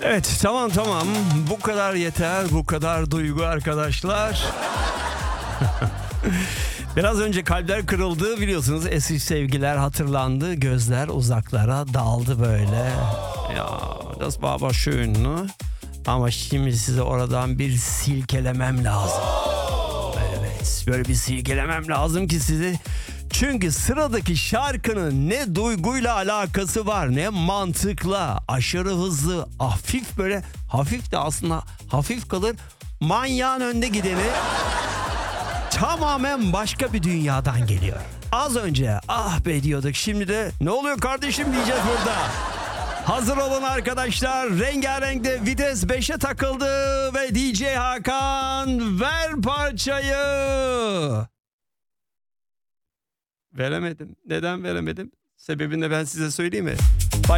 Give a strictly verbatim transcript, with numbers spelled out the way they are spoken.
Evet, tamam tamam, bu kadar yeter, bu kadar duygu arkadaşlar. Biraz önce kalpler kırıldı, biliyorsunuz, eski sevgiler hatırlandı, gözler uzaklara daldı böyle. Ya das war aber schön, ne? Ama şimdi size oradan bir silkelemem lazım. Evet, böyle bir silkelemem lazım ki sizi. Çünkü sıradaki şarkının ne duyguyla alakası var, ne mantıkla, aşırı hızlı, hafif, böyle hafif de aslında hafif kalır. Manyağın önde gideni tamamen başka bir dünyadan geliyor. Az önce ah be diyorduk, şimdi de ne oluyor kardeşim diyeceğiz burada. Hazır olun arkadaşlar, rengarenkte vites beşe takıldı ve D J Hakan ver parçayı. Veremedim. Neden veremedim? Sebebini de ben size söyleyeyim mi?